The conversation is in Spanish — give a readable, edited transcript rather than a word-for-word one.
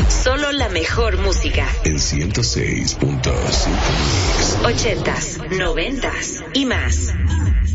Solo la mejor música. En 106.5 Mix. 80s, 90s y más.